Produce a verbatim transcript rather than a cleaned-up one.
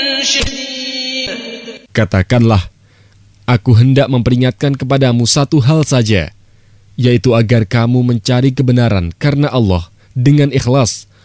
Katakanlah, aku hendak memperingatkan kepadamu satu hal saja, yaitu agar kamu mencari kebenaran karena Allah dengan ikhlas,